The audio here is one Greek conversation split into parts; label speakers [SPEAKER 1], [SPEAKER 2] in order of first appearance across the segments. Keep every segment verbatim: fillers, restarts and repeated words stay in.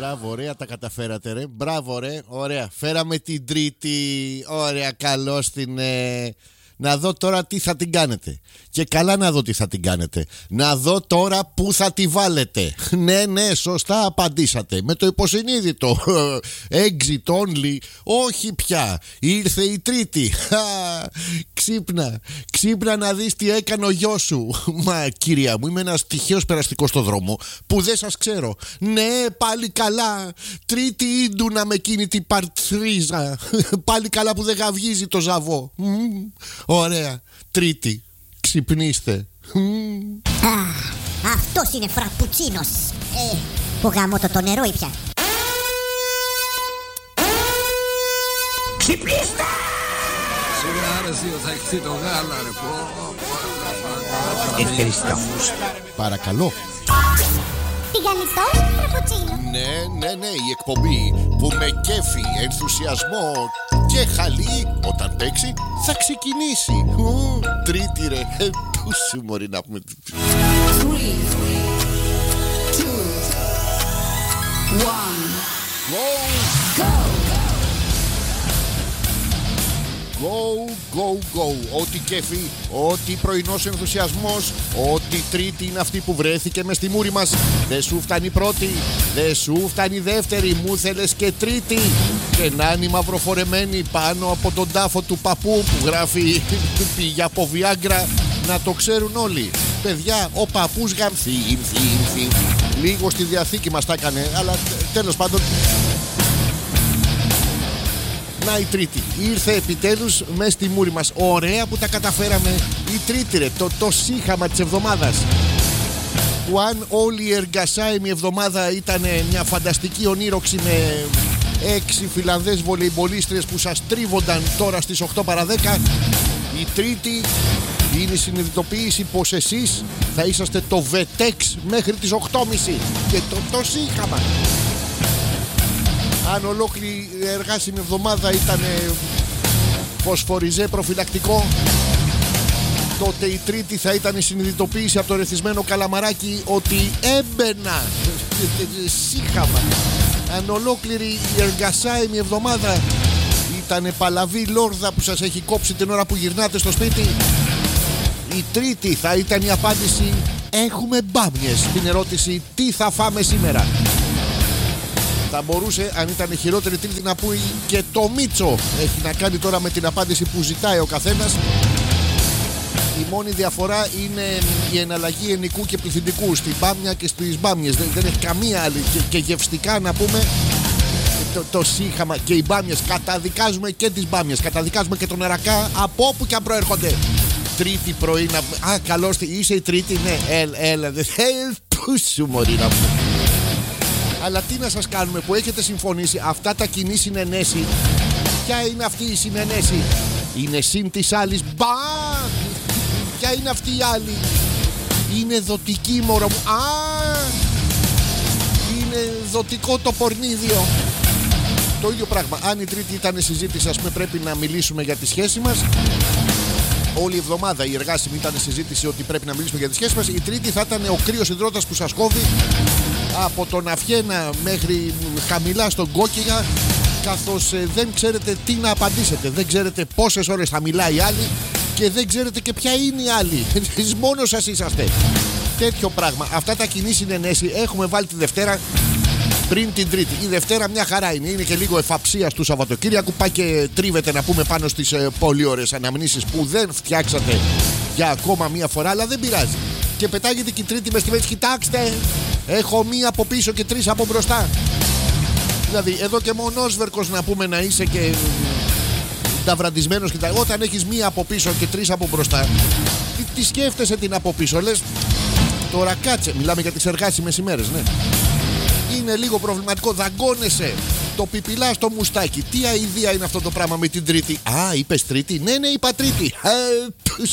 [SPEAKER 1] Μπράβο, ωραία τα καταφέρατε ρε. Μπράβο ρε, ωραία. Φέραμε την Τρίτη. Ωραία, καλώς την... Ε... Να δω τώρα τι θα την κάνετε. Και καλά να δω τι θα την κάνετε. Να δω τώρα πού θα τη βάλετε. Ναι, ναι, σωστά απαντήσατε. Με το υποσυνείδητο. Exit only. Όχι πια. Ήρθε η Τρίτη. Ξύπνα. Ξύπνα να δεις τι έκανε ο γιος σου. Μα κυρία μου, είμαι ένας τυχαίος περαστικός στο δρόμο που δεν σας ξέρω. Ναι, πάλι καλά. Τρίτη ίντουνα με εκείνη την παρτρίζα. Πάλι καλά που δεν γαυγίζει το ζαβό. Ωραία. Τρίτη. Ξυπνήστε.
[SPEAKER 2] Α, αυτός είναι φραπουτσίνος. Ε, που γαμώτο το νερό ήπια.
[SPEAKER 3] Ξυπνήστε! Σιγά ρε Ζήο, θα έχεις το γάλα ρε. Ευχαριστώ.
[SPEAKER 1] Παρακαλώ.
[SPEAKER 2] Τηγανιτός φραπουτσίνο.
[SPEAKER 1] Ναι, ναι, ναι, η εκπομπή που με κέφι, ενθουσιασμό και χαλί όταν παίξει θα ξεκινήσει. Ου, Τρίτη ρε. Ε, πού σου μπορεί να πούμε.
[SPEAKER 4] Three, two, one, go!
[SPEAKER 1] Go, go, go. Ό,τι κέφι, ό,τι πρωινός ενθουσιασμός, ό,τι Τρίτη είναι αυτή που βρέθηκε μες στη μούρη μας. Δεν σου φτάνει πρώτη, δεν σου φτάνει δεύτερη, μου θέλες και τρίτη. Και να είναι μαυροφορεμένη πάνω από τον τάφο του παππού που γράφει πήγε από Βιάγκρα. Να το ξέρουν όλοι. Παιδιά, ο παππούς γαμθεί, ήρθει, ήρθει. Λίγο στη διαθήκη μας τα έκανε, αλλά τέλος πάντων. Να η Τρίτη, ήρθε επιτέλους μες στη μούρη μας. Ωραία που τα καταφέραμε. Η Τρίτη ρε, το, το σύγχαμα της εβδομάδας. Που αν όλη η εργασάιμη εβδομάδα ήταν μια φανταστική ονείροξη με έξι Φιλανδές βολεϊμπολίστριες που σας τρίβονταν τώρα στις οκτώ παρά δέκα, η Τρίτη είναι η συνειδητοποίηση πως εσείς θα είσαστε το βετέξ μέχρι τις οκτώ και μισή. Και το, το σύγχαμα. Αν ολόκληρη εργάσιμη εβδομάδα ήταν φωσφοριζέ προφυλακτικό, τότε η Τρίτη θα ήταν η συνειδητοποίηση από το ρεθισμένο καλαμαράκι ότι έμπαινα σύγχαμα. Αν ολόκληρη η εργασάιμη εβδομάδα ήταν παλαβή λόρδα που σας έχει κόψει την ώρα που γυρνάτε στο σπίτι, η Τρίτη θα ήταν η απάντηση έχουμε μπάμιες στην ερώτηση τι θα φάμε σήμερα. Θα μπορούσε, αν ήταν χειρότερη Τρίτη, να πει και το Μίτσο. Έχει να κάνει τώρα με την απάντηση που ζητάει ο καθένας. Η μόνη διαφορά είναι η εναλλαγή ενικού και πληθυντικού στην μπάμια και στις μπάμιες. Δεν, δεν έχει καμία άλλη. Και, και γευστικά να πούμε το, το σύγχαμα και οι μπάμιες. Καταδικάζουμε και τις μπάμιες. Καταδικάζουμε και τον νερακά από όπου και αν προέρχονται. Τρίτη πρωί να... Α, καλώς, είσαι η Τρίτη, ναι. Έλα, έλα. Πού σου μωρή να πούμε. Αλλά τι να σας κάνουμε που έχετε συμφωνήσει αυτά τα κοινή συνενέση. Ποια είναι αυτή η συνενέση? Είναι συν της άλλης. Μπα! Ποια είναι αυτή η άλλη? Είναι δοτική μωρό μου. Α! Είναι δοτικό το πορνίδιο. Το ίδιο πράγμα. Αν η Τρίτη ήταν συζήτηση, ας πούμε, πρέπει να μιλήσουμε για τη σχέση μας. Όλη η εβδομάδα η εργάσιμη ήταν συζήτηση ότι πρέπει να μιλήσουμε για τη σχέση μας. Η Τρίτη θα ήταν ο κρύος υδρότας που σας κόβει από τον Αυγένα μέχρι χαμηλά στον Κόκκιγα, καθώς ε, δεν ξέρετε τι να απαντήσετε. Δεν ξέρετε πόσες ώρες θα μιλάει η άλλη και δεν ξέρετε και ποια είναι η άλλη. Μόνος σας είσαστε. Τέτοιο πράγμα. Αυτά τα κοινή συνενέση έχουμε βάλει τη Δευτέρα πριν την Τρίτη. Η Δευτέρα μια χαρά είναι. Είναι και λίγο εφαψία του Σαββατοκύριακου. Πάει και τρίβεται να πούμε πάνω στις ε, πολύ ωραίες αναμνήσεις που δεν φτιάξατε για ακόμα μια φορά, αλλά δεν πειράζει. Και πετάγεται και η Τρίτη με στη μέση. Κοιτάξτε, έχω μία από πίσω και τρεις από μπροστά. Δηλαδή εδώ και μονόσβερκος να πούμε να είσαι και ταυραντισμένος και τα... Όταν έχεις μία από πίσω και τρεις από μπροστά, τι, τι σκέφτεσαι την από πίσω? Λες τώρα κάτσε, μιλάμε για τις εργάσιμες ημέρες, ναι. Είναι λίγο προβληματικό, δαγκώνεσαι. Το πιπιλά στο μουστάκι. Τι αηδία είναι αυτό το πράγμα με την Τρίτη? Α, είπες Τρίτη? Ναι, ναι, είπα Τρίτη. Ε,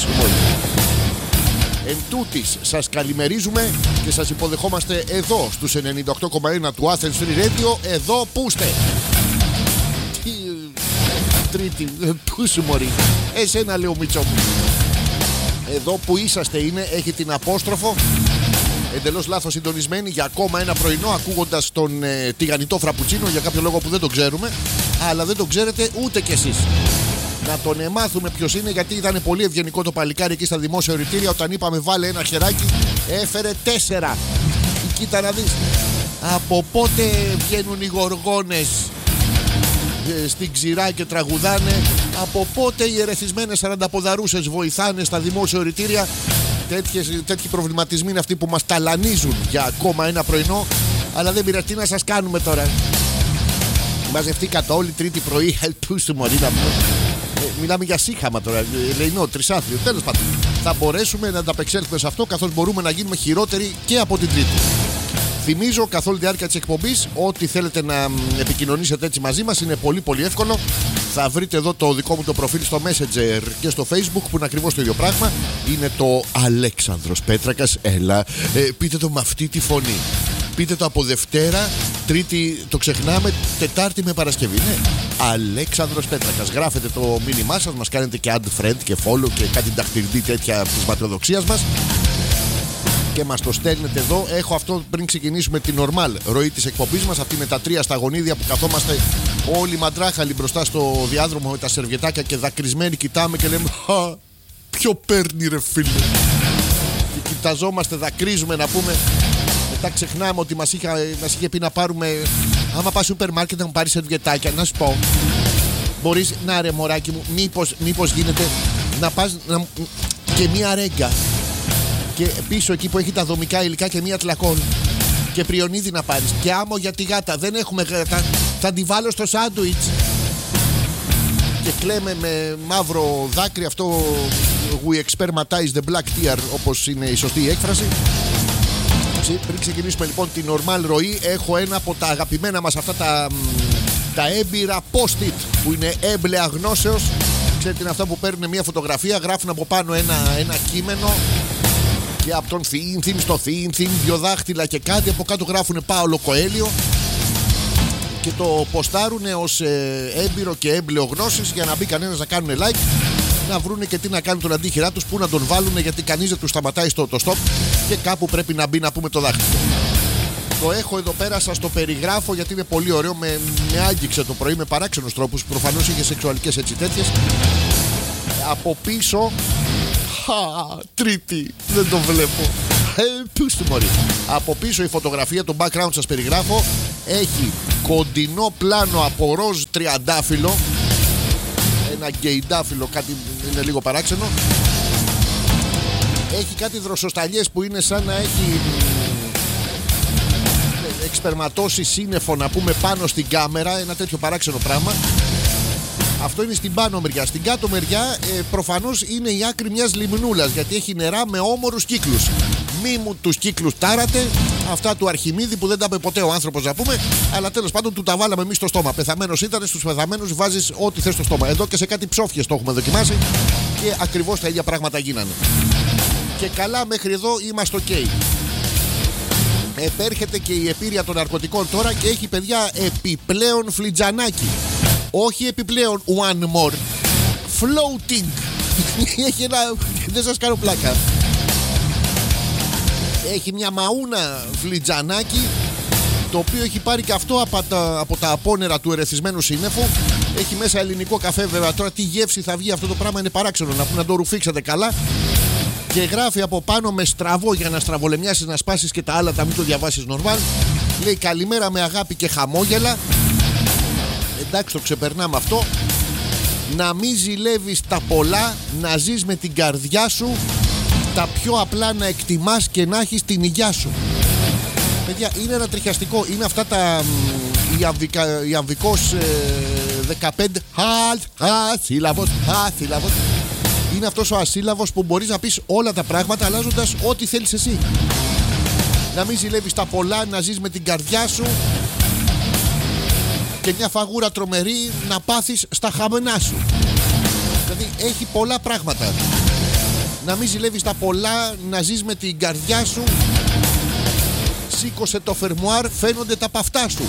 [SPEAKER 1] Εν τούτης, σας καλημερίζουμε και σας υποδεχόμαστε εδώ στους ενενήντα οκτώ κόμμα ένα του Athens Free Radio. Εδώ που είστε? Τι Τρίτη, πού σου μωρή? Εσένα λέω Μητσό μου. Εδώ που είσαστε είναι, έχει την απόστροφο εντελώς λάθος συντονισμένοι για ακόμα ένα πρωινό, ακούγοντας τον ε, τηγανιτό φραπουτσίνο για κάποιο λόγο που δεν τον ξέρουμε, αλλά δεν τον ξέρετε ούτε κι εσείς. Να τον μάθουμε ποιος είναι, γιατί ήταν πολύ ευγενικό το παλικάρι εκεί στα δημόσια οριτήρια. Όταν είπαμε βάλε ένα χεράκι, έφερε τέσσερα. Κοίτα να δεις. Από πότε βγαίνουν οι γοργόνες στην ξηρά και τραγουδάνε? Από πότε οι ερεθισμένες σαρανταποδαρούσες βοηθάνε στα δημόσια οριτήρια? Τέτοιοι προβληματισμοί είναι αυτοί που μας ταλανίζουν για ακόμα ένα πρωινό. Αλλά δεν πειράζει, τι να σας κάνουμε τώρα. Μαζευτήκατε όλη τρίτη πρωί. Ελπούστε μωρή να πούμε. Ε, μιλάμε για σύγχαμα τώρα. Λεϊνό, τρισάθλιο. Τέλος πάντων, θα μπορέσουμε να ανταπεξέλθουμε σε αυτό, καθώς μπορούμε να γίνουμε χειρότεροι και από την Τρίτη. Θυμίζω καθ' όλη τη διάρκεια της εκπομπής ότι θέλετε να επικοινωνήσετε έτσι μαζί μας. Είναι πολύ πολύ εύκολο. Θα βρείτε εδώ το δικό μου το προφίλ στο Messenger και στο Facebook, που είναι ακριβώς το ίδιο πράγμα. Είναι το Αλέξανδρος Πέτρακας. Έλα, ε, πείτε το με αυτή τη φωνή. Πείτε το από Δευτέρα, Τρίτη το ξεχνάμε, Τετάρτη με Παρασκευή. Ναι, Αλέξανδρος Πέτρακας. Γράφετε το μήνυμά σας, μας κάνετε και add friend και follow και κάτι ταχτηρντή τέτοια της ματαιοδοξίας μας και μας το στέλνετε εδώ. Έχω αυτό πριν ξεκινήσουμε την normal ροή της εκπομπής μας. Αυτή με τα τρία σταγονίδια που καθόμαστε όλοι μαντράχαλοι μπροστά στο διάδρομο με τα σερβιετάκια και δακρυσμένοι κοιτάμε και λέμε «Χα, ποιο παίρνει ρε φίλε». Και κοιταζόμαστε, δακρύζουμε να πούμε. Μετά ξεχνάμε ότι μας, είχα, μας είχε πει να πάρουμε, άμα πας σούπερ μάρκετ να μου πάρεις σερβιετάκια. Να σου πω, μπορείς, να ρε μωράκι μου, μήπως, μήπως γίνεται να πας να, και μία ρέγγα και πίσω εκεί που έχει τα δομικά υλικά και μία τλακόν και πριονίδι να πάρεις και άμμο για τη γάτα. Δεν έχουμε γάτα, θα τη βάλω στο σάντουιτς. Και κλαίμε με μαύρο δάκρυ. Αυτό we expermatize the black tear, όπως είναι η σωστή έκφραση. Πριν ξεκινήσουμε λοιπόν την normal ροή, έχω ένα από τα αγαπημένα μας αυτά τα, τα έμπειρα post-it που είναι έμπλεα γνώσεως. Ξέρετε, είναι αυτά που παίρνουν μια φωτογραφία, γράφουν από πάνω ένα, ένα κείμενο και από τον Θήνθιν στο Θήνθιν, δυο δάχτυλα και κάτι, από κάτω γράφουν Πάολο Κοέλιο και το ποστάρουν ως ε, έμπειρο και έμπλεο γνώσης για να μπει κανένας να κάνουν like, να βρούνε και τι να κάνουν τον αντίχειρά τους, που να τον βάλουν, γιατί κανείς δεν τους σταματάει στο το stop και κάπου πρέπει να μπει να πούμε το δάχτυλο. Το έχω εδώ πέρα, σας το περιγράφω γιατί είναι πολύ ωραίο. Με, με άγγιξε το πρωί με παράξενους τρόπους. Προφανώς είχε σεξουαλικές έτσι τέτοιες. Από πίσω. Χα, Τρίτη, δεν το βλέπω. Ε, πούστε μωρί. Από πίσω η φωτογραφία, το background σας περιγράφω. Έχει κοντινό πλάνο από ροζ τριαντάφυλλο. Ένα γκεϊντάφυλλο, κάτι είναι λίγο παράξενο. Έχει κάτι δροσοσταλιές που είναι σαν να έχει εξπερματώσει σύννεφο να πούμε πάνω στην κάμερα. Ένα τέτοιο παράξενο πράγμα. Αυτό είναι στην πάνω μεριά. Στην κάτω μεριά ε, προφανώς είναι η άκρη μιας λιμνούλας, γιατί έχει νερά με όμορους κύκλους. Μη μου τους κύκλους τάρατε. Αυτά του Αρχιμίδη που δεν τα είπε ποτέ ο άνθρωπος να πούμε. Αλλά τέλος πάντων του τα βάλαμε εμείς στο στόμα. Πεθαμένος ήταν, στους πεθαμένους βάζεις ό,τι θες στο στόμα. Εδώ και σε κάτι ψόφιες το έχουμε δοκιμάσει και ακριβώς τα ίδια πράγματα γίνανε. Και καλά μέχρι εδώ είμαστε ok. Επέρχεται και η επίρρεια των ναρκωτικών τώρα και έχει, παιδιά, επιπλέον φλιτζανάκι. Όχι επιπλέον one more. Floating. Έχει ένα, δεν σας κάνω πλάκα. Έχει μια μαούνα φλιτζανάκι, το οποίο έχει πάρει και αυτό από τα, από τα απόνερα του ερεθισμένου σύννεφου. Έχει μέσα ελληνικό καφέ, βέβαια. Τώρα τι γεύση θα βγει αυτό το πράγμα είναι παράξενο. Να, να το ρουφήξετε καλά. Και γράφει από πάνω με στραβό, για να στραβολεμιάσεις, να σπάσεις και τα άλλα, τα μην το διαβάσεις normal. Λέει καλημέρα με αγάπη και χαμόγελα. Εντάξει, το ξεπερνάμε αυτό. Να μην ζηλεύεις τα πολλά, να ζεις με την καρδιά σου. Τα πιο απλά να εκτιμάς και να έχεις την υγειά σου. Παιδιά, είναι ένα τριχιαστικό. Είναι αυτά τα η, αμβικα, η αμβικός ε, δεκαπέντε ασύλλαβος, ασύλλαβος. Είναι αυτός ο ασύλλαβος που μπορείς να πεις όλα τα πράγματα αλλάζοντας ό,τι θέλεις εσύ. Να μην ζηλεύεις τα πολλά, να ζεις με την καρδιά σου. Και μια φαγούρα τρομερή να πάθεις στα χαμενά σου. Δηλαδή έχει πολλά πράγματα. Να μην ζηλεύεις τα πολλά, να ζεις με την καρδιά σου. Σήκωσε το φερμουάρ, φαίνονται τα παυτά σου.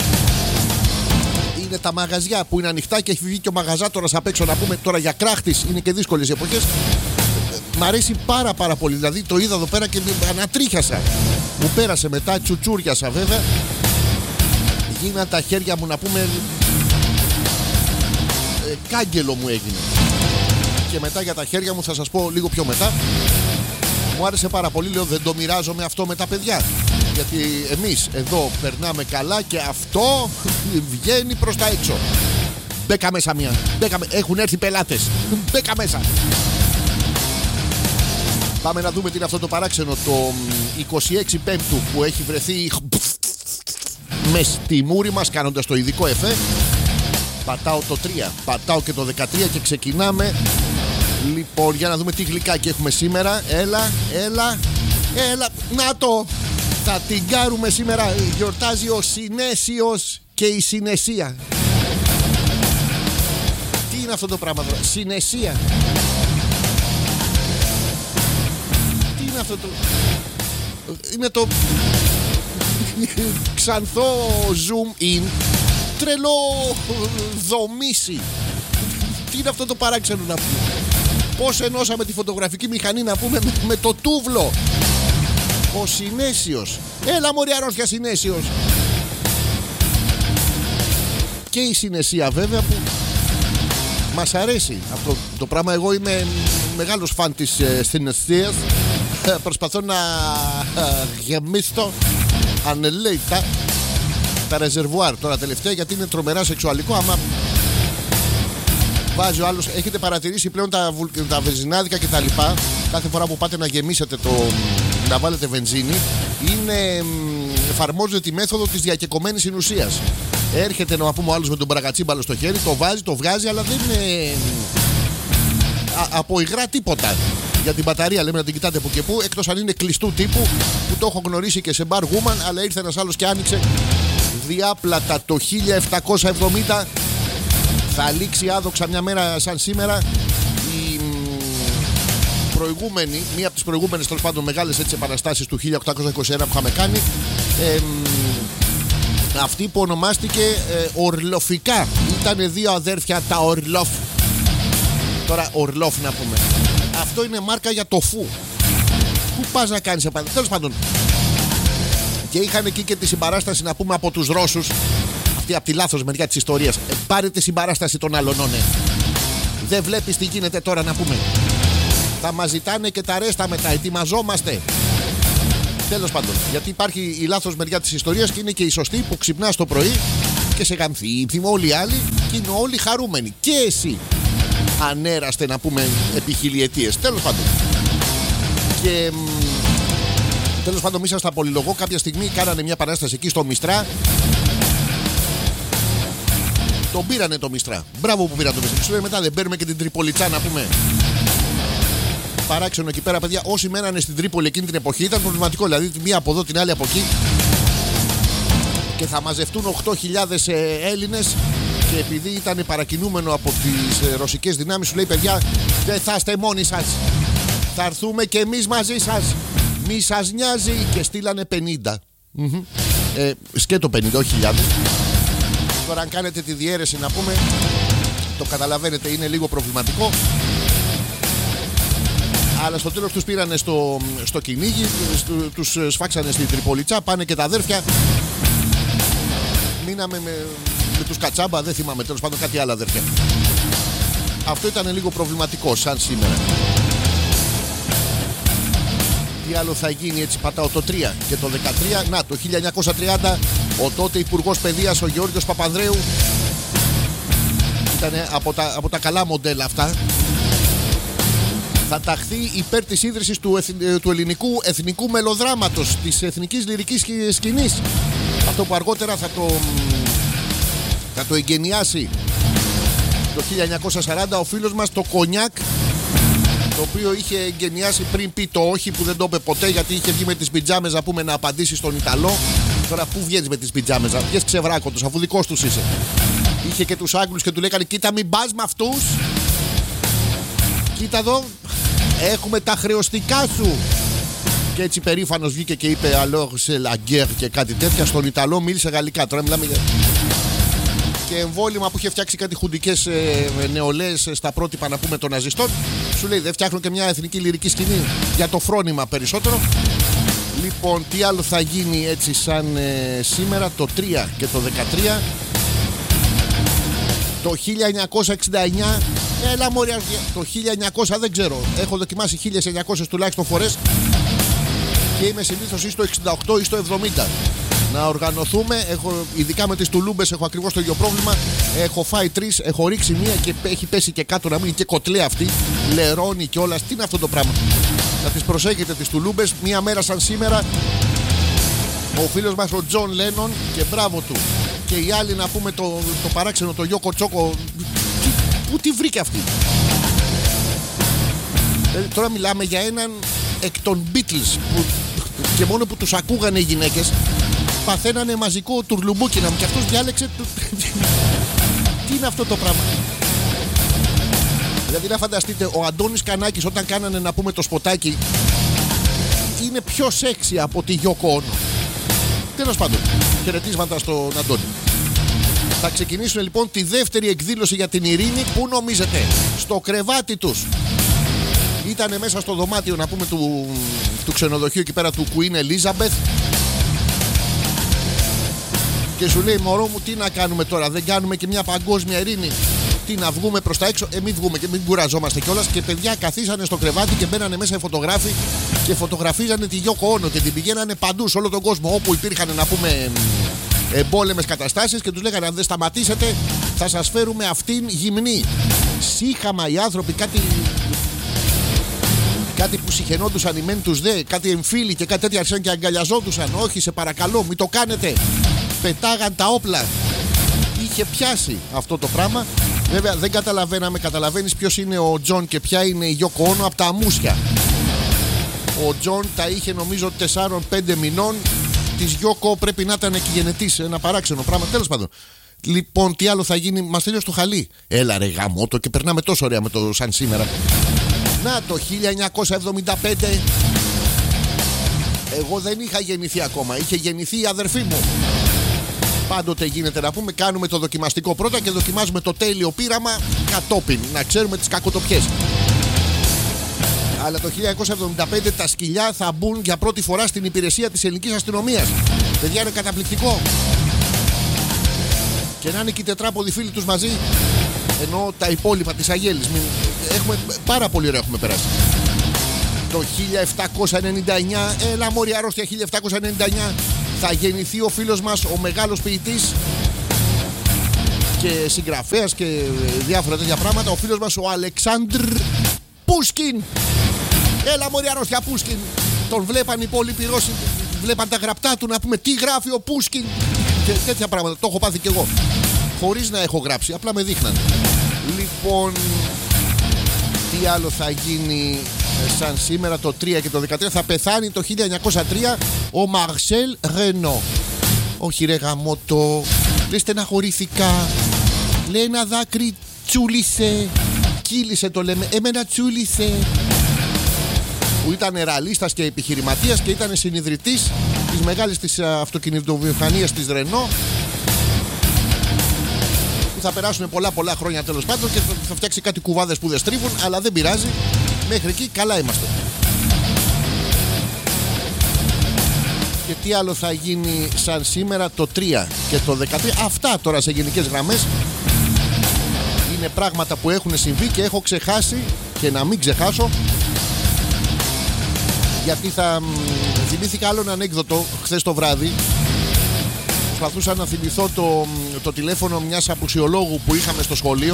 [SPEAKER 1] Είναι τα μαγαζιά που είναι ανοιχτά και έχει βγει και ο μαγαζάτορας απ' έξω να πούμε τώρα για κράχτης. Είναι και δύσκολες οι εποχές. μ' αρέσει πάρα πάρα πολύ. Δηλαδή το είδα εδώ πέρα και ανατρίχιασα. Μου πέρασε μετά, τσουτσούριασα βέβαια. Γίναν τα χέρια μου να πούμε ε, κάγκελο μου έγινε. Και μετά για τα χέρια μου θα σας πω λίγο πιο μετά. Μου άρεσε πάρα πολύ, λέω δεν το μοιράζομαι αυτό με τα παιδιά. Γιατί εμείς εδώ περνάμε καλά και αυτό βγαίνει προς τα έξω. Μπέκα μέσα μία, μπέκα, έχουν έρθει πελάτες. Μπέκα μέσα. Πάμε να δούμε τι είναι αυτό το παράξενο. Το είκοσι έξι Πέμπτου που έχει βρεθεί μες στη μούρη μας κάνοντας το ειδικό εφέ. Πατάω το τρία, πατάω και το δεκατρία και ξεκινάμε. Λοιπόν, για να δούμε τι γλυκάκι έχουμε σήμερα. Έλα, έλα, έλα. Να το! Θα την κάρουμε σήμερα. Γιορτάζει ο Συνέσιος και η Συνεσία. Τι είναι αυτό το πράγμα τώρα? Συνεσία. Τι είναι αυτό το... Είναι το... Ξανθό zoom in. Τρελό δομήσει. Τι είναι αυτό το παράξενο να πούμε? Πώς ενώσαμε τη φωτογραφική μηχανή να πούμε με, με το τούβλο. Ο Συνέσιος. Έλα μωρή αρρώστια Συνέσιος. Και η Συνεσία βέβαια που μας αρέσει αυτό το πράγμα. Εγώ είμαι μεγάλος φαν της ε, Συνεσίας. Προσπαθώ να ε, γεμίσω ανελέητα τα ρεζερβουάρ τώρα τελευταία, γιατί είναι τρομερά σεξουαλικό. Άμα βάζει ο άλλος, έχετε παρατηρήσει πλέον τα, τα βενζινάδικα και τα λοιπά, κάθε φορά που πάτε να γεμίσετε το, να βάλετε βενζίνη, είναι, εφαρμόζεται τη μέθοδο της διακεκομένης συνουσίας. Έρχεται να πούμε ο άλλος με τον μπραγατσίμπαλο στο χέρι, το βάζει, το βγάζει, αλλά δεν είναι α, από υγρά τίποτα. Για την μπαταρία λέμε να την κοιτάτε που και που, εκτός αν είναι κλειστού τύπου, που το έχω γνωρίσει και σε bar woman, αλλά ήρθε ένας άλλος και άνοιξε διάπλατα το χίλια επτακόσια εβδομήντα. Θα λήξει άδοξα μια μέρα σαν σήμερα η προηγούμενη, μία από τις προηγούμενες τέλος πάντων μεγάλες έτσι επαναστάσεις του χίλια οκτακόσια είκοσι ένα που είχαμε κάνει, ε, αυτή που ονομάστηκε ε, Ορλοφικά. Ήτανε δύο αδέρφια τα Ορλόφ. Τώρα Ορλόφ να πούμε. Αυτό είναι μάρκα για το φου. Πού πας να κάνεις επαναστάσεις? Τέλος πάντων. Και είχαν εκεί και τη συμπαράσταση να πούμε από τους Ρώσους. Αυτή από τη λάθος μεριά της ιστορίας. Ε, πάρε τη συμπαράσταση των άλλων, ναι. Δεν βλέπεις τι γίνεται τώρα να πούμε? Θα μας ζητάνε και τα ρέστα μετά. Ετοιμαζόμαστε. Τέλος πάντων. Γιατί υπάρχει η λάθος μεριά της ιστορίας και είναι και η σωστή που ξυπνάς το πρωί και σε γαμφθεί όλοι οι άλλοι και είναι όλοι χαρούμενοι. Και εσύ ανέραστε να πούμε επί χιλιετίες. Τέλος πάντων. Και τέλος πάντων, μη σας τα πολυλογώ. Κάποια στιγμή κάνανε μια παράσταση εκεί στο Μιστρά. Τον πήρανε το Μιστρά. Μπράβο που πήραν το Μιστρά. Σου λέει μετά δεν παίρνουμε και την Τριπολιτσά να πούμε? Παράξενο εκεί πέρα, παιδιά. Όσοι μένανε στην Τρίπολη εκείνη την εποχή ήταν προβληματικό. Δηλαδή τη μία από εδώ, την άλλη από εκεί. Και θα μαζευτούν οκτώ χιλιάδες ε, Έλληνες. Και επειδή ήταν παρακινούμενο από τις ε, ρωσικές δυνάμεις, σου λέει παιδιά, δεν θα είστε μόνοι σας. Θα έρθουμε και εμείς μαζί σας. Μη σας νοιάζει. Και στείλανε πενήντα. Mm-hmm. Ε, σκέτο πενήντα, όχι χιλιάδες. Τώρα αν κάνετε τη διαίρεση να πούμε, το καταλαβαίνετε, είναι λίγο προβληματικό. Αλλά στο τέλος τους πήρανε στο, στο κυνήγι, τους σφάξανε στην Τριπολιτσά, πάνε και τα αδέρφια. Μείναμε με, με τους Κατσάμπα, δεν θυμάμαι, τέλος πάντων κάτι άλλο αδέρφια. Αυτό ήταν λίγο προβληματικό σαν σήμερα. Τι άλλο θα γίνει? Έτσι πατάω το τρία και το δεκατρία. Να, το χίλια εννιακόσια τριάντα ο τότε Υπουργός Παιδείας ο Γεώργιος Παπανδρέου ήταν από τα, από τα καλά μοντέλα αυτά. Θα ταχθεί υπέρ της ίδρυσης του, του ελληνικού εθνικού μελοδράματος, της εθνικής λυρικής σκηνής. Αυτό που αργότερα θα το, θα το εγκαινιάσει το χίλια εννιακόσια σαράντα ο φίλος μας το Κονιάκ, το οποίο είχε εγκαινιάσει πριν πει το όχι, που δεν το είπε ποτέ, γιατί είχε βγει με τις πιτζάμες να πούμε να απαντήσει στον Ιταλό. Τώρα πού βγαίνεις με τις πιτζάμες? Να βγες ξεβράκωτος, αφού δικός τους είσαι. Είχε και τους Άγγλους και του λέγανε κοίτα μην πας με αυτούς. Κοίτα εδώ, έχουμε τα χρεωστικά σου. Και έτσι περήφανος βγήκε και είπε alors c'est la guerre και κάτι τέτοια. Στον Ιταλό μίλησε γαλλικά. Τώρα μιλάμε για... Και εμβόλυμα που είχε φτιάξει κάτι χουντικές ε, νεολαίες στα πρότυπα να πούμε των ναζιστών. Σου λέει δεν φτιάχνω και μια εθνική λυρική σκηνή για το φρόνημα περισσότερο. Λοιπόν, τι άλλο θα γίνει έτσι σαν ε, σήμερα το τρία και το δεκατρία. Το χίλια εννιακόσια εξήντα εννιά. Έλα μωρέ, το χίλια εννιακόσια δεν ξέρω. Έχω δοκιμάσει χίλια εννιακόσιες τουλάχιστον φορές και είμαι συνήθως ή στο εξήντα οκτώ ή στο εβδομήντα. Να οργανωθούμε, έχω, ειδικά με τις τουλούμπες έχω ακριβώς το ίδιο πρόβλημα. Έχω φάει τρεις, έχω ρίξει μία και έχει πέσει και κάτω να μείνει και κοτλέ αυτή. Λερώνει κιόλας. Τι είναι αυτό το πράγμα? Να τις προσέχετε τις τουλούμπες. Μία μέρα σαν σήμερα ο φίλος μας ο Τζον Λένον, και μπράβο του. Και οι άλλοι να πούμε το, το παράξενο, το Γιώκο Τσόκο. Τι, πού τη βρήκε αυτή? Ε, τώρα μιλάμε για έναν εκ των Beatles που, και μόνο που τους ακούγανε οι γυναίκες παθαίνανε μαζικό τουρλουμπούκιναμ και αυτός διάλεξε. Τι είναι αυτό το πράγμα? Δηλαδή να φανταστείτε, ο Αντώνης Κανάκης όταν κάνανε να πούμε το σποτάκι είναι πιο σεξι από τη Γιώκο Όνο. Τέλος πάντων, χαιρετίσματα στον Αντώνη. Θα ξεκινήσουν λοιπόν τη δεύτερη εκδήλωση για την ειρήνη. Πού νομίζετε? Στο κρεβάτι τους. Ήτανε μέσα στο δωμάτιο να πούμε του, του ξενοδοχείου εκεί πέρα του Queen Elizabeth. Και σου λέει μωρό μου, τι να κάνουμε τώρα? Δεν κάνουμε και μια παγκόσμια ειρήνη? Τι να βγούμε προς τα έξω? Ε, μην βγούμε και μην κουραζόμαστε κιόλας. Και παιδιά καθίσανε στο κρεβάτι και μπαίνανε μέσα οι φωτογράφοι και φωτογραφίζανε τη Γιώκο Όνο και την πηγαίνανε παντού σε όλο τον κόσμο όπου υπήρχαν να πούμε εμπόλεμες καταστάσεις και τους λέγανε αν δεν σταματήσετε θα σας φέρουμε αυτήν γυμνή. Σύχαμα οι άνθρωποι, κάτι κάτι που συχαινόντουσαν οι μεν τους δε, κάτι εμφύλοι και κάτι τέτοια άρχισαν και αγκαλιαζόντουσαν. Όχι, σε παρακαλώ, μην το κάνετε. Πετάγαν τα όπλα. Είχε πιάσει αυτό το πράγμα. Βέβαια δεν καταλαβαίναμε, καταλαβαίνεις ποιος είναι ο Τζον και ποια είναι η Γιώκο Όνο από τα αμούσια. Ο Τζον τα είχε νομίζω τεσσάρων πέντε μηνών. Της Γιώκο πρέπει να ήταν και γενετής. Ένα παράξενο πράγμα. Τέλος πάντων. Λοιπόν, τι άλλο θα γίνει? Μας τελείωσε το χαλί. Έλα ρε γαμώτο, και περνάμε τόσο ωραία με το σαν σήμερα. Να το χίλια εννιακόσια εβδομήντα πέντε. Εγώ δεν είχα γεννηθεί ακόμα. Είχε γεννηθεί η αδερφή μου. Πάντοτε γίνεται να πούμε, κάνουμε το δοκιμαστικό πρώτα και δοκιμάζουμε το τέλειο πείραμα κατόπιν. Να ξέρουμε τις κακοτοπιές. Αλλά το χίλια εννιακόσια εβδομήντα πέντε τα σκυλιά θα μπουν για πρώτη φορά στην υπηρεσία της ελληνικής αστυνομίας. Παιδιά, είναι καταπληκτικό. Και να είναι και οι τετράποδοι φίλοι τους μαζί. Ενώ τα υπόλοιπα της Αγέλης. Μην... Έχουμε... Πάρα πολύ ωραία έχουμε περάσει. Το χίλια επτακόσια ενενήντα εννιά, έλα μωρή αρρώστια, χίλια επτακόσια ενενήντα εννιά θα γεννηθεί ο φίλος μας, ο μεγάλος ποιητής και συγγραφέας και διάφορα τέτοια πράγματα, ο φίλος μας ο Αλεξάνδρ Πούσκιν. Έλα μωρή αρρώστια, Πούσκιν. Τον βλέπαν οι υπόλοιποι Ρώσοι, βλέπαν τα γραπτά του να πούμε τι γράφει ο Πούσκιν και τέτοια πράγματα. Το έχω πάθει κι εγώ χωρίς να έχω γράψει, απλά με δείχναν. Λοιπόν, τι άλλο θα γίνει σαν σήμερα το τρία και το δεκατρία? Θα πεθάνει το χίλια εννιακόσια τρία ο Μαρσέλ Ρενό. Όχι ρε γαμώτο, λέει στεναχωρήθηκα, λέει ένα δάκρυ τσούλησε, κύλησε το λέμε, εμένα τσούλησε. Που ήταν ραλίστας και επιχειρηματίας και ήταν συνιδρυτής της μεγάλης της αυτοκινητοβιομηχανίας της Ρενό, που θα περάσουν πολλά πολλά χρόνια τέλος πάντων και θα φτιάξει κάτι κουβάδες που δεν στρίβουν, αλλά δεν πειράζει, μέχρι εκεί καλά είμαστε. Και τι άλλο θα γίνει σαν σήμερα το τρία και το δεκατρία? Αυτά τώρα σε γενικές γραμμές είναι πράγματα που έχουν συμβεί και έχω ξεχάσει και να μην ξεχάσω, γιατί θα θυμήθηκα άλλο ένα ανέκδοτο χθες το βράδυ. Προσπαθούσα να θυμηθώ το, το τηλέφωνο μιας απουσιολόγου που είχαμε στο σχολείο.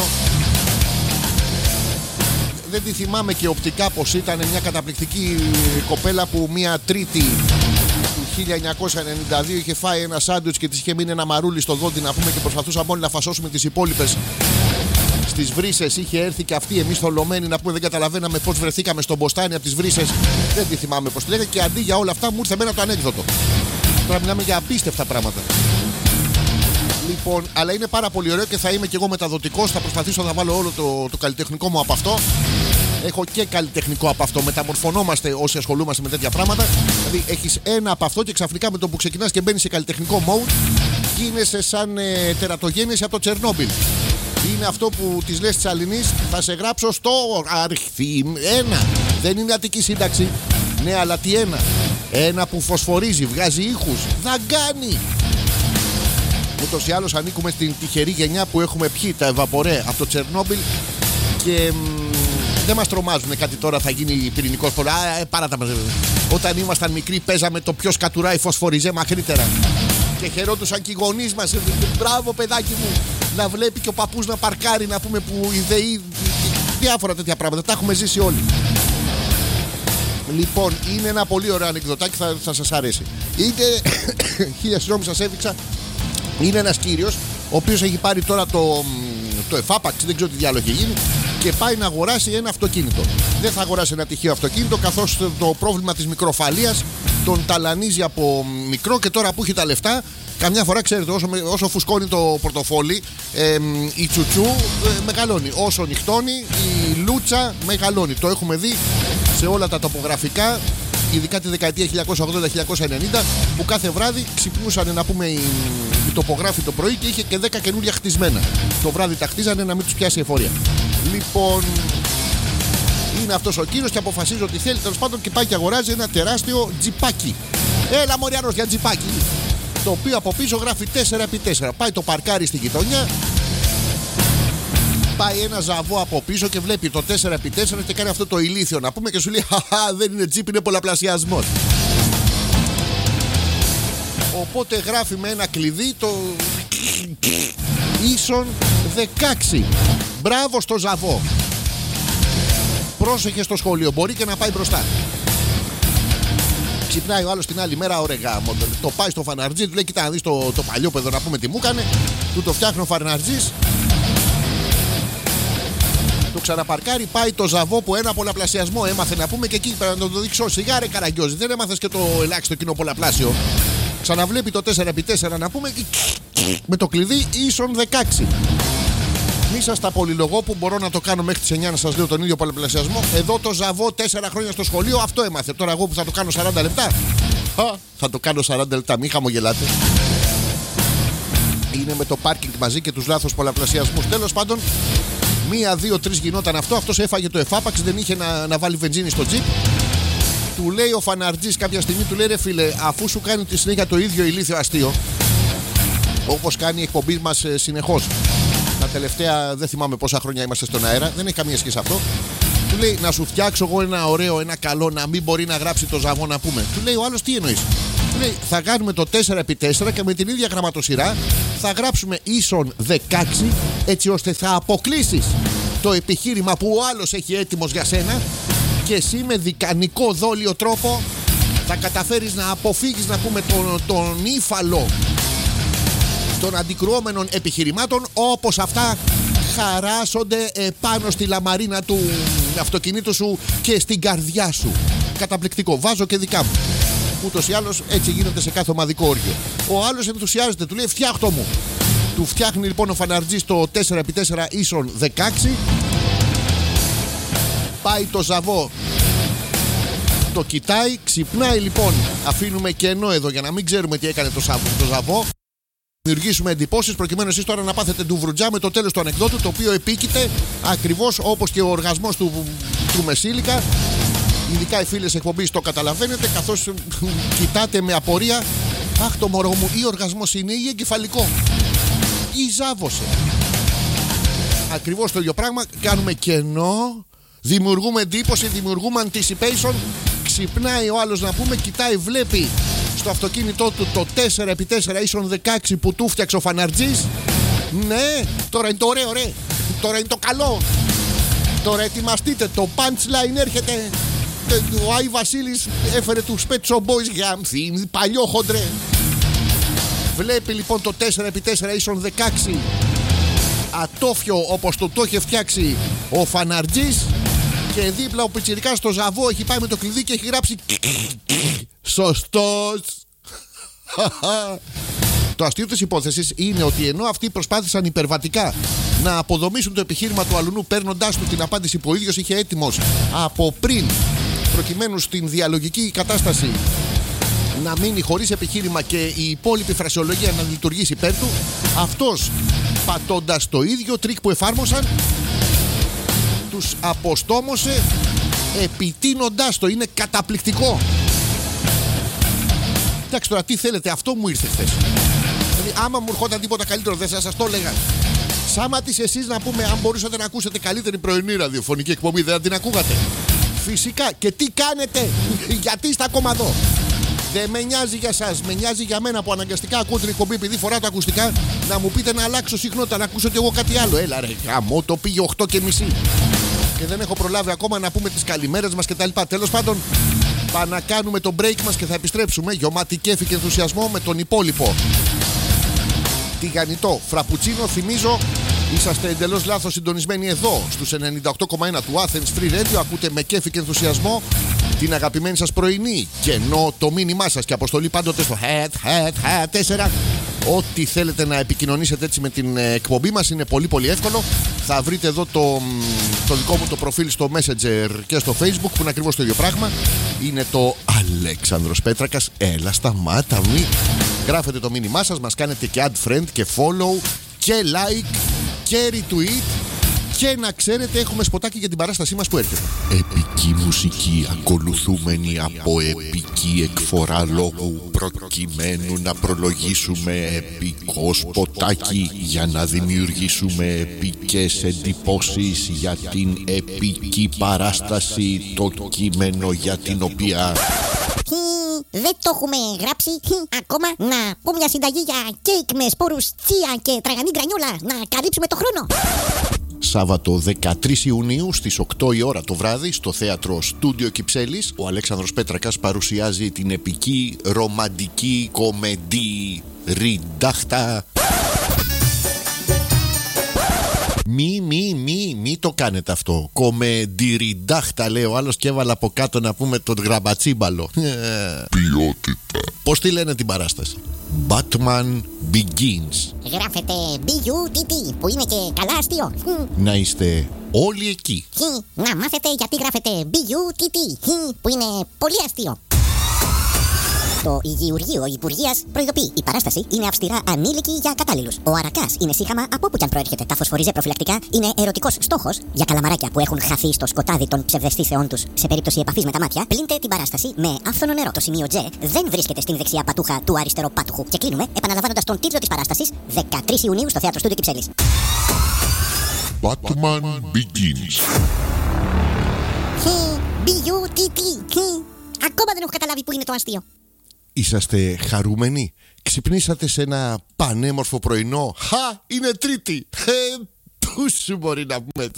[SPEAKER 1] Δεν τη θυμάμαι και οπτικά πως ήταν, μια καταπληκτική κοπέλα που μια Τρίτη του χίλια εννιακόσια ενενήντα δύο είχε φάει ένα σάντουιτς και της είχε μείνει ένα μαρούλι στο δόντι να πούμε, και προσπαθούσαμε όλοι να φασώσουμε τις υπόλοιπες στις βρύσες. Είχε έρθει και αυτή, εμείς θολωμένοι να πούμε, δεν καταλαβαίναμε πώς βρεθήκαμε στον μποστάνι από τις βρύσες. Δεν τη θυμάμαι πως τη λέγανε, και αντί για όλα αυτά μου ήρθε εμένα το ανέκδοτο. Τώρα μιλάμε για απίστευτα πράγματα. Λοιπόν, αλλά είναι πάρα πολύ ωραίο και θα είμαι και εγώ μεταδοτικός. Θα προσπαθήσω να βάλω όλο το, το καλλιτεχνικό μου από αυτό. Έχω και καλλιτεχνικό από αυτό. Μεταμορφωνόμαστε όσοι ασχολούμαστε με τέτοια πράγματα. Δηλαδή, έχεις ένα από αυτό και ξαφνικά με το που ξεκινάς και μπαίνεις σε καλλιτεχνικό mode, γίνεσαι σαν ε, τερατογέννηση από το Τσερνόμπιλ. Είναι αυτό που της λες της Αλληνής, θα σε γράψω στο αρχθή ένα. Δεν είναι Αττική σύνταξη. Ναι, αλλά τι ένα? Ένα που φωσφορίζει, βγάζει ήχους, δαγκάνει. Ούτως ή άλλως ανήκουμε στην τυχερή γενιά που έχουμε πιει τα ευαπορέ από το Τσερνόμπιλ και μ, δεν μας τρομάζουν κάτι τώρα θα γίνει πυρηνικός πόλεμος. Ε, πάρα τα μαζεύουμε. Όταν ήμασταν μικροί παίζαμε το ποιος κατουράει φωσφοριζέ μακρύτερα. Και χαιρόντουσαν και οι γονείς μας. Μπράβο παιδάκι μου. Να βλέπει και ο παππούς να παρκάρει, να πούμε που οι ΔΕΗ. Διάφορα τέτοια πράγματα. Τα έχουμε ζήσει όλοι. Λοιπόν, είναι ένα πολύ ωραίο ανεκδοτάκι, θα, θα σας αρέσει. Είναι. Χίλια συγγνώμη, σας έδειξα. Είναι ένας κύριος ο οποίος έχει πάρει τώρα το, το εφάπαξ, δεν ξέρω τι διάλογο έχει γίνει, και πάει να αγοράσει ένα αυτοκίνητο. Δεν θα αγοράσει ένα τυχαίο αυτοκίνητο, καθώς το πρόβλημα της μικροφαλίας τον ταλανίζει από μικρό και τώρα που έχει τα λεφτά, καμιά φορά ξέρετε, όσο, όσο φουσκώνει το πορτοφόλι, ε, η τσουτσού ε, μεγαλώνει. Όσο νυχτώνει, η λούτσα μεγαλώνει. Το έχουμε δει σε όλα τα τοπογραφικά, ειδικά τη δεκαετία χίλια εννιακόσια ογδόντα με χίλια εννιακόσια ενενήντα, που κάθε βράδυ ξυπνούσαν να πούμε οι, οι τοπογράφοι το πρωί και είχε και δέκα καινούρια χτισμένα. Το βράδυ τα χτίζανε να μην τους πιάσει η εφορία. Λοιπόν, είναι αυτός ο κύριος και αποφασίζει ότι θέλει τέλος πάντων και πάει και αγοράζει ένα τεράστιο τζιπάκι. Έλα μωρέ αρρώστια, τζιπάκι. Το οποίο από πίσω γράφει τέσσερα επί τέσσερα. Πάει το παρκάρι στη γειτονιά. Πάει ένα ζαβό από πίσω και βλέπει το τέσσερα επί τέσσερα και κάνει αυτό το ηλίθιο να πούμε και σου λέει χαχα, δεν είναι τζιπ, είναι πολλαπλασιασμός. Οπότε γράφει με ένα κλειδί το ίσον δεκαέξι. Μπράβο στο ζαβό. Πρόσεχε στο σχολείο, μπορεί και να πάει μπροστά. Ξυπνάει ο άλλος την άλλη μέρα, ωραία γάμο. Το πάει στο φαναρτζή, του λέει: κοίτα να δεις το, το παλιό παιδό να πούμε τι μου έκανε. Του το φτιάχνει ο φαναρτζής. Το ξαναπαρκάρει, πάει το ζαβό που ένα πολλαπλασιασμό έμαθε να πούμε και εκεί πρέπει να το δείξω. Σιγά ρε Καραγκιόζη, δεν έμαθες και το ελάχιστο κοινό πολλαπλάσιο. Ξαναβλέπει το τέσσερα επί τέσσερα να πούμε με το κλειδί ίσον δεκαέξι. Μη σας τα πολυλογώ που μπορώ να το κάνω μέχρι τις εννιά να σας λέω τον ίδιο πολλαπλασιασμό. Εδώ το ζαβό τέσσερα χρόνια στο σχολείο αυτό έμαθε. Τώρα εγώ που θα το κάνω σαράντα λεπτά. Α, θα το κάνω σαράντα λεπτά, μη χαμογελάτε. Είναι με το πάρκινγκ μαζί και τους λάθος πολλαπλασιασμούς. Τέλος πάντων, μία, δύο, τρεις γινόταν αυτό. Αυτός έφαγε το εφάπαξ, δεν είχε να, να βάλει βενζίνη στο τζιπ. Του λέει ο φαναρτζής κάποια στιγμή, του λέει ρε φίλε, αφού σου κάνει τη συνέχεια το ίδιο ηλίθιο αστείο, όπως κάνει η εκπομπή μας ε, συνεχώς. Τα τελευταία δεν θυμάμαι πόσα χρόνια είμαστε στον αέρα, δεν έχει καμία σχέση αυτό. Του λέει να σου φτιάξω εγώ ένα ωραίο, ένα καλό, να μην μπορεί να γράψει το ζαβό να πούμε. Του λέει ο άλλος τι εννοείς? Του λέει θα κάνουμε το τέσσερα επί τέσσερα και με την ίδια γραμματοσυρά θα γράψουμε ίσον δεκαέξι, έτσι ώστε θα αποκλείσεις το επιχείρημα που ο άλλος έχει έτοιμος για σένα και εσύ με δικανικό δόλιο τρόπο θα καταφέρεις να αποφύγεις να πούμε τον, τον ύφαλο των αντικρουόμενων επιχειρημάτων όπως αυτά χαράσσονται επάνω στη λαμαρίνα του αυτοκινήτου σου και στην καρδιά σου. Καταπληκτικό, βάζω και δικά μου. Ούτως ή άλλως έτσι γίνεται σε κάθε ομαδικό όργιο. Ο άλλος ενθουσιάζεται, του λέει φτιάχτω μου. Του φτιάχνει λοιπόν ο φαναρτζής το τέσσερα επί τέσσερα ίσον δεκαέξι. Πάει το ζαβό, το κοιτάει, ξυπνάει λοιπόν. Αφήνουμε κενό εδώ για να μην ξέρουμε τι έκανε το, σαβ, το ζαβό. Δημιουργήσουμε εντυπώσεις προκειμένου εσείς τώρα να πάθετε ντουβρουτζά με το τέλος του ανεκδότου, το οποίο επίκειται ακριβώς όπως και ο οργασμός του, του Μεσήλικα. Ειδικά οι φίλες εκπομπής το καταλαβαίνετε, καθώς κοιτάτε με απορία. Αχ το μωρό μου, ή οργασμός είναι ή εγκεφαλικό ή ζάβωσε. Ακριβώς το ίδιο πράγμα. Κάνουμε κενό, δημιουργούμε εντύπωση, δημιουργούμε anticipation. Ξυπνάει ο άλλος να πούμε, κοιτάει, βλέπει στο αυτοκίνητό του το τέσσερα επί τέσσερα ίσον δεκαέξι που του φτιάξε ο φαναρτζής. Ναι, τώρα είναι το ωραίο, ρε. Τώρα είναι το καλό. Τώρα ετοιμαστείτε, το punchline έρχεται. Ο Άι Βασίλης έφερε τους Pet Shop Boys για παλιό χοντρέ. Βλέπει λοιπόν το τέσσερα επί τέσσερα ίσον δεκαέξι ατόφιο όπως το το είχε φτιάξει ο φαναρτζής. Και δίπλα ο πιτσιρικάς στο ζαβό έχει πάει με το κλειδί και έχει γράψει σωστός. Το αστείο της υπόθεσης είναι ότι ενώ αυτοί προσπάθησαν υπερβατικά να αποδομήσουν το επιχείρημα του αλουνού παίρνοντάς του την απάντηση που ο ίδιος είχε έτοιμος από πριν, προκειμένου στην διαλογική κατάσταση να μείνει χωρίς επιχείρημα και η υπόλοιπη φρασιολογία να λειτουργήσει υπέρ του, αυτός πατώντας το ίδιο τρίκ που εφάρμοσαν, τους αποστόμωσε επιτείνοντάς το. Είναι καταπληκτικό. Εντάξει, τώρα τι θέλετε, αυτό μου ήρθε χθες. Δηλαδή, άμα μου ερχόταν τίποτα καλύτερο, δεν θα σας το έλεγα. Σάματις εσείς να πούμε, αν μπορούσατε να ακούσετε καλύτερη πρωινή ραδιοφωνική εκπομπή, δεν την ακούγατε? Φυσικά. Και τι κάνετε? Γιατί είστε ακόμα εδώ? Δεν με νοιάζει για σας, με νοιάζει για μένα που αναγκαστικά ακούω την εκπομπή επειδή φοράω τα ακουστικά, να μου πείτε να αλλάξω συχνότητα, να ακούσω κι εγώ κάτι άλλο. Έλα ρε, γαμό, το πήγε οκτώ και μισή. Και δεν έχω προλάβει ακόμα να πούμε τις καλημέρες μας κτλ. Τέλος πάντων, πάμε να κάνουμε το break μας και θα επιστρέψουμε γεμάτη κέφι και ενθουσιασμό με τον υπόλοιπο τηγανιτό φραπουτσίνο. Θυμίζω, είσαστε εντελώς λάθος συντονισμένοι εδώ στους ενενήντα οκτώ κόμμα ένα του Athens Free Radio. Ακούτε με κέφι και ενθουσιασμό την αγαπημένη σας πρωινή. Και ενώ το μήνυμά σας και αποστολή πάντοτε στο head, head, head τέσσερα. Ό,τι θέλετε να επικοινωνήσετε έτσι με την εκπομπή μας είναι πολύ πολύ εύκολο. Θα βρείτε εδώ το, το δικό μου το προφίλ στο Messenger και στο Facebook που είναι ακριβώς το ίδιο πράγμα. Είναι το Αλέξανδρος Πέτρακας. Έλα σταμάτα μη. Γράφετε το μήνυμά σας, μας κάνετε και add friend και follow και like και retweet. Και να ξέρετε, έχουμε σποτάκι για την παράστασή μας που έρχεται. Επική μουσική ακολουθούμενη από επική εκφορά λόγου, προκειμένου να προλογίσουμε επικό σποτάκι για να δημιουργήσουμε επικές εντυπώσεις για την επική παράσταση, το κείμενο για την οποία
[SPEAKER 2] δεν το έχουμε γράψει ακόμα. Να πω μια συνταγή για κέικ με σπόρους τσία και τραγανή γκρανιόλα, να καλύψουμε το χρόνο.
[SPEAKER 1] Σάββατο δεκατρείς Ιουνίου στις οκτώ η ώρα το βράδυ στο θέατρο Στούντιο Κυψέλης, ο Αλέξανδρος Πέτρακας παρουσιάζει την επική ρομαντική κομεντή Ριντάχτα. Μη, μη, μη, μη το κάνετε αυτό. Κομεντιριντάχτα λέει ο άλλος και έβαλα από κάτω να πούμε τον γραμπατσίμπαλο. Ποιότητα. Πώς τη λένε την παράσταση? Batman Begins.
[SPEAKER 2] Γράφεται B-U-T-T που είναι και καλά αστείο.
[SPEAKER 1] Να είστε όλοι εκεί.
[SPEAKER 2] Να μάθετε γιατί γράφεται B-U-T-T που είναι πολύ αστείο. Το Υγειουργείο Υπουργείας προειδοποιεί: η παράσταση είναι αυστηρά ανήλικη για κατάλληλους. Ο αρακάς είναι σύγχαμα από όπου κι αν προέρχεται. Τα φωσφοριζέ προφυλακτικά είναι ερωτικός στόχος για καλαμαράκια που έχουν χαθεί στο σκοτάδι των ψευδαισθήσεών τους σε περίπτωση επαφής με τα μάτια. Πλύντε την παράσταση με άφθονο νερό. Το σημείο J δεν βρίσκεται στην δεξιά πατούχα του αριστερό πάτουχου. Και κλείνουμε επαναλαμβάνοντας τον τίτλο της παράστασης δεκατρείς Ιουνίου στο θέατρο Στούντιο Κυψέλης.
[SPEAKER 1] Batman Begins.
[SPEAKER 2] B-U-T-T. Ακόμα δεν έχω καταλάβει που είναι το αστείο.
[SPEAKER 1] Είσαστε χαρούμενοι? Ξυπνήσατε σε ένα πανέμορφο πρωινό? Χα, είναι Τρίτη. Ε, πού σου μπορεί να πούμε.